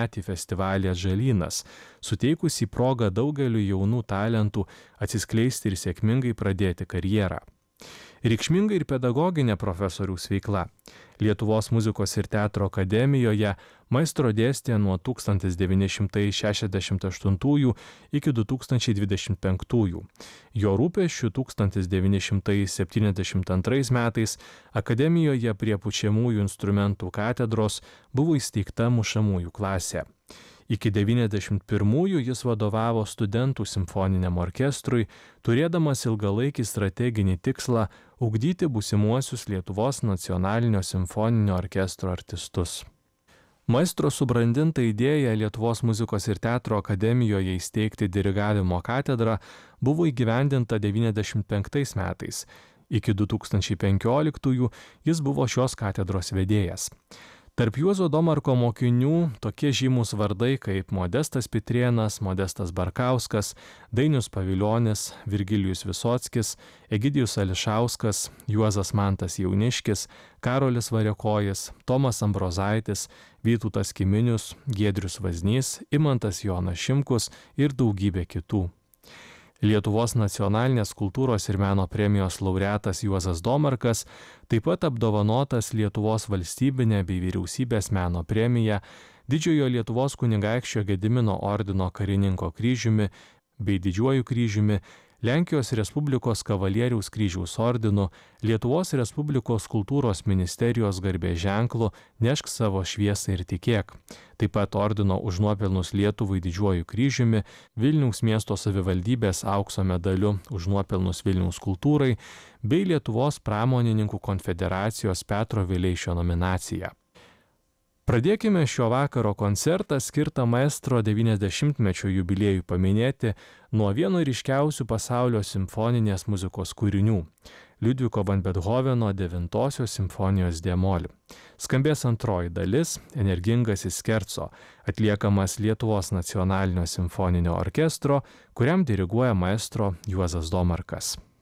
daugiametį festivalį Atžalynas, suteikusį progą daugeliu jaunų talentų atsiskleisti ir sėkmingai pradėti karjerą. Reikšminga ir pedagoginė profesoriaus veikla. Lietuvos muzikos ir teatro akademijoje maestro dėstė nuo 1968 iki 2025. Jo rūpesčiu 1972 metais akademijoje prie pučiamųjų instrumentų katedros buvo įsteigta mušamųjų klasė. Iki 91-ųjų jis vadovavo studentų simfoniniam orkestrui, turėdamas ilgalaikį strateginį tikslą ugdyti būsimuosius Lietuvos nacionalinio simfoninio orkestro artistus. Maestro subrandinta idėja Lietuvos muzikos ir teatro akademijoje įsteigti dirigavimo katedrą buvo įgyvendinta 95 metais. Iki 2015-ųjų jis buvo šios katedros vedėjas. Tarp Juozo Domarko mokinių tokie žymūs vardai kaip Modestas Pitrėnas, Modestas Barkauskas, Dainius Paviljonis, Virgilijus Visockis, Egidijus Ališauskas, Juozas Mantas Jauniškis, Karolis Variakojis, Tomas Ambrozaitis, Vytautas Kiminius, Giedrius Vaznys, Imantas Jonas Šimkus ir daugybė kitų. Lietuvos nacionalinės kultūros ir meno premijos laureatas Juozas Domarkas, taip pat apdovanotas Lietuvos valstybinė bei vyriausybės meno premija, Didžiojo Lietuvos kunigaikščio Gedimino ordino karininko kryžiumi bei Didžiuoju kryžiumi, Lenkijos Respublikos kavalieriaus kryžiaus ordinu, Lietuvos Respublikos kultūros ministerijos garbės ženklu Nešk savo šviesą ir tikėk. Taip pat ordino už nuopelnus Lietuvai Didžiuoju kryžiumi, Vilniaus miesto savivaldybės aukso medaliu už nuopelnus Vilniaus kultūrai bei Lietuvos pramonininkų konfederacijos Petro Vileišio nominacija. Pradėkime šio vakaro koncertą skirtą maestro 90-mečio jubiliejui paminėti nuo vieno ryškiausių pasaulio simfoninės muzikos kūrinių – Liudviko van Bethoveno 9-osios simfonijos d-mol. Skambės antroji dalis – energingasis skerco, atliekamas Lietuvos nacionalinio simfoninio orkestro, kuriam diriguoja maestro Juozas Domarkas.